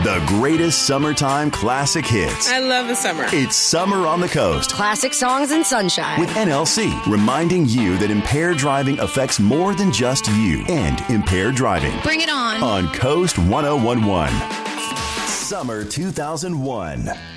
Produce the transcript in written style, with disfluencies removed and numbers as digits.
The greatest summertime classic hits. I love the summer. It's Summer on the Coast. Classic songs and sunshine. With NLC, reminding you that impaired driving affects more than just you and impaired driving. Bring it on. On Coast 1011. Summer 2001.